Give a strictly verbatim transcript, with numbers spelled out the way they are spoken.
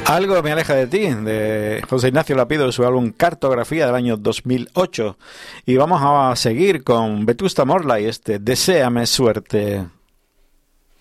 Algo me aleja de ti, de José Ignacio Lapido, de su álbum Cartografía del año dos mil ocho. Y vamos a seguir con Vetusta Morla y este Deséame suerte.